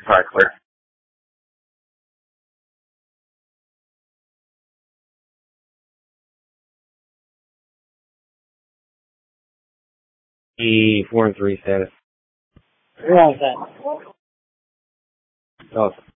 All right, clear. The 4-3 status. Where was that? Oh,